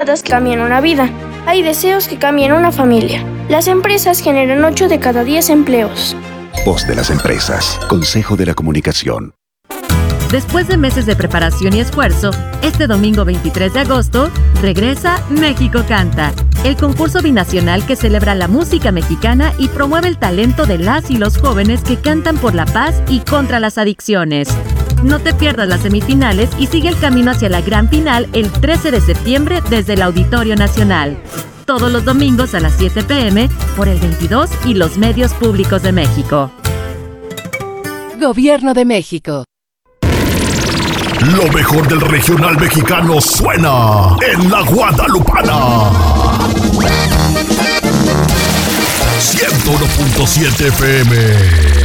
privadas cambian una vida. Hay deseos que cambian una familia. Las empresas generan 8 de cada 10 empleos. Voz de las empresas. Consejo de la Comunicación. Después de meses de preparación y esfuerzo, este domingo 23 de agosto regresa México Canta, el concurso binacional que celebra la música mexicana y promueve el talento de las y los jóvenes que cantan por la paz y contra las adicciones. No te pierdas las semifinales y sigue el camino hacia la gran final el 13 de septiembre desde el Auditorio Nacional. Todos los domingos a las 7 p.m. por el 22 y los medios públicos de México. Gobierno de México. Lo mejor del regional mexicano suena en La Guadalupana. 101.7 FM.